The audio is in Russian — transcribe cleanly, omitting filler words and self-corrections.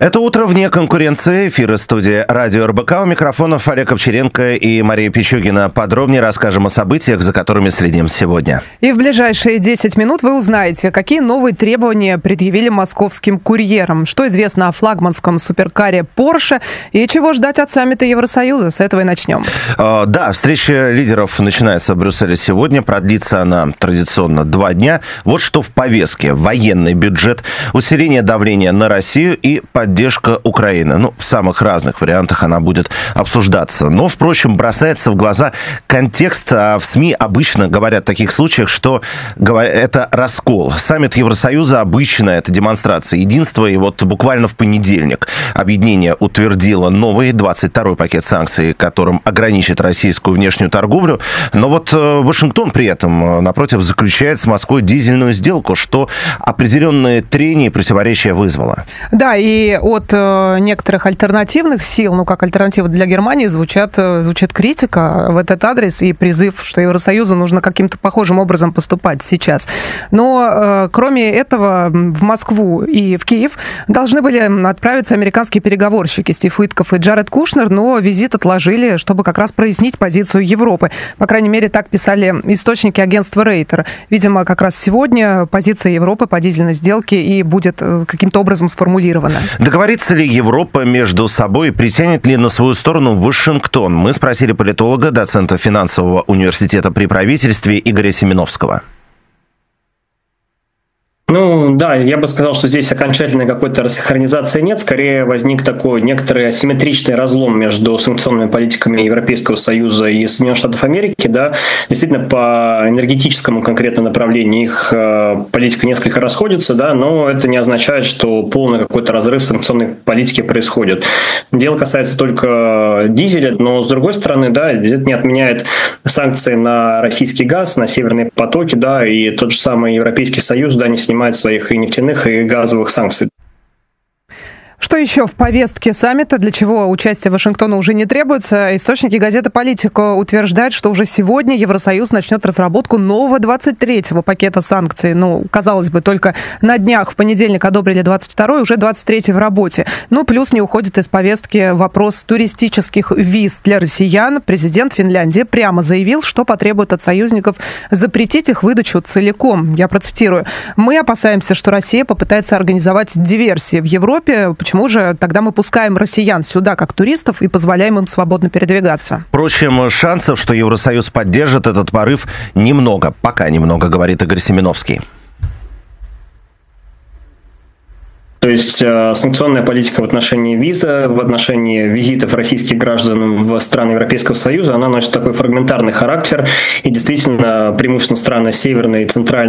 Это утро вне конкуренции. Эфир из студии радио РБК. У микрофонов Олег Овчаренко и Мария Пичугина. Подробнее расскажем о событиях, за которыми следим сегодня. И в ближайшие 10 минут вы узнаете, какие новые требования предъявили московским курьерам, что известно о флагманском суперкаре Porsche и чего ждать от саммита Евросоюза. С этого и начнем. Да, встреча лидеров начинается в Брюсселе сегодня. Продлится она традиционно 2 дня. Вот что в повестке. Военный бюджет, усиление давления на Россию и поддержка Украины. В самых разных вариантах она будет обсуждаться. Но, впрочем, бросается в глаза контекст. В СМИ обычно говорят в таких случаях, что это раскол. Саммит Евросоюза обычно это демонстрация единства. И вот буквально в понедельник объединение утвердило новый 22-й пакет санкций, которым ограничит российскую внешнюю торговлю. Но вот Вашингтон при этом, напротив, заключает с Москвой дизельную сделку, что определенные трения и противоречия вызвало. Да, и от некоторых альтернативных сил, как альтернатива для Германии, звучит критика в этот адрес и призыв, что Евросоюзу нужно каким-то похожим образом поступать сейчас. Но кроме этого в Москву и в Киев должны были отправиться американские переговорщики Стив Уитков и Джаред Кушнер, но визит отложили, чтобы как раз прояснить позицию Европы. По крайней мере, так писали источники агентства Рейтер. Видимо, как раз сегодня позиция Европы по дизельной сделке и будет каким-то образом сформулирована. Договорится ли Европа между собой и притянет ли на свою сторону Вашингтон? Мы спросили политолога, доцента финансового университета при правительстве Игоря Семеновского. Да, я бы сказал, что здесь окончательной какой-то рассинхронизации нет. Скорее возник такой некоторый асимметричный разлом между санкционными политиками Европейского Союза и Соединенных Штатов Америки. Да. Действительно, по энергетическому конкретно направлению их политика несколько расходится, да, но это не означает, что полный какой-то разрыв санкционной политики происходит. Дело касается только дизеля, но с другой стороны, да, это не отменяет санкции на российский газ, на северные потоки, да, и тот же самый Европейский Союз, да, не снимает своих и нефтяных, и газовых санкций. Что еще в повестке саммита, для чего участие Вашингтона уже не требуется? Источники газеты «Политика» утверждают, что уже сегодня Евросоюз начнет разработку нового 23-го пакета санкций. Казалось бы, только на днях в понедельник одобрили 22-й, уже 23-й в работе. Плюс не уходит из повестки вопрос туристических виз для россиян. Президент Финляндии прямо заявил, что потребует от союзников запретить их выдачу целиком. Я процитирую. «Мы опасаемся, что Россия попытается организовать диверсии в Европе. Почему же тогда мы пускаем россиян сюда как туристов и позволяем им свободно передвигаться?» Впрочем, шансов, что Евросоюз поддержит этот порыв, немного. Пока немного, говорит Игорь Семеновский. То есть санкционная политика в отношении виза, в отношении визитов российских граждан в страны Европейского Союза, она носит такой фрагментарный характер. И действительно, преимущественно страны Северной и Центральной